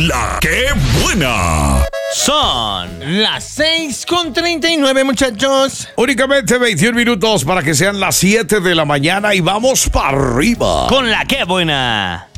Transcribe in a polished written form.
La ¡Qué buena! Son las 6:39, muchachos. Únicamente 21 minutos para que sean las 7 de la mañana y vamos para arriba. Con la ¡Qué buena!